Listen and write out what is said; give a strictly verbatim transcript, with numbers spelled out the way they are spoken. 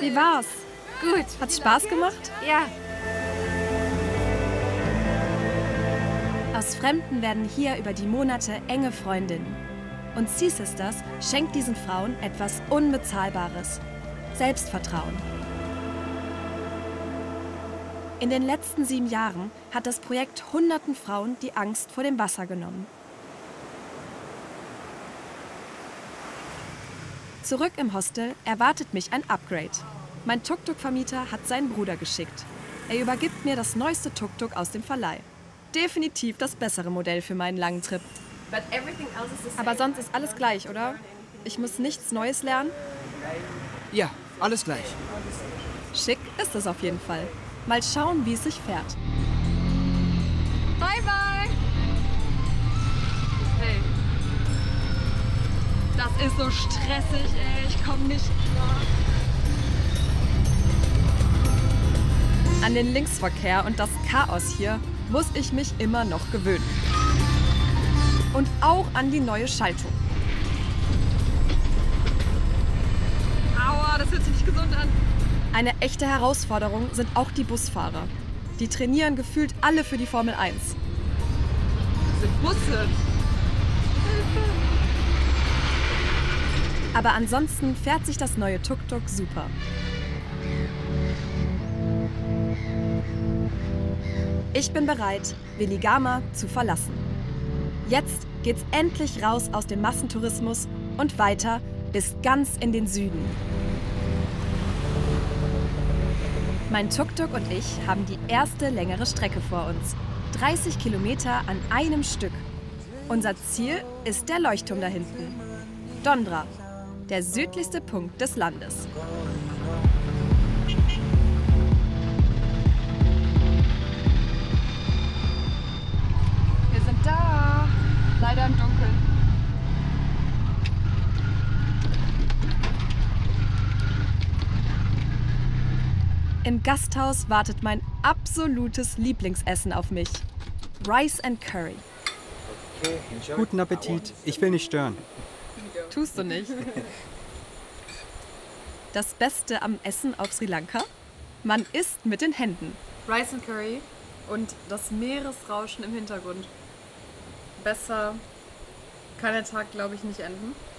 Wie war's? Gut. Hat's Spaß gemacht? Ja. Aus Fremden werden hier über die Monate enge Freundinnen. Und Sea Sisters schenkt diesen Frauen etwas Unbezahlbares: Selbstvertrauen. In den letzten sieben Jahren hat das Projekt hunderten Frauen die Angst vor dem Wasser genommen. Zurück im Hostel erwartet mich ein Upgrade. Mein Tuk-Tuk-Vermieter hat seinen Bruder geschickt. Er übergibt mir das neueste Tuk-Tuk aus dem Verleih. Definitiv das bessere Modell für meinen langen Trip. Aber sonst ist alles gleich, oder? Ich muss nichts Neues lernen? Ja, alles gleich. Schick ist es auf jeden Fall. Mal schauen, wie es sich fährt. Bye, bye. Hey. Das ist so stressig, ey. Ich komm nicht klar. An den Linksverkehr und das Chaos hier muss ich mich immer noch gewöhnen. Und auch an die neue Schaltung. Aua, das hört sich nicht gesund an. Eine echte Herausforderung sind auch die Busfahrer. Die trainieren gefühlt alle für die Formel eins. Diese Busse. Aber ansonsten fährt sich das neue Tuk-Tuk super. Ich bin bereit, Weligama zu verlassen. Jetzt geht's endlich raus aus dem Massentourismus und weiter bis ganz in den Süden. Mein Tuk-Tuk und ich haben die erste längere Strecke vor uns. dreißig Kilometer an einem Stück. Unser Ziel ist der Leuchtturm da hinten. Dondra, der südlichste Punkt des Landes. Wir sind da. Leider im Dunkeln. Im Gasthaus wartet mein absolutes Lieblingsessen auf mich. Rice and Curry. Guten Appetit. Ich will nicht stören. Tust du nicht. Das Beste am Essen auf Sri Lanka? Man isst mit den Händen. Rice and Curry und das Meeresrauschen im Hintergrund. Besser kann der Tag, glaube ich, nicht enden.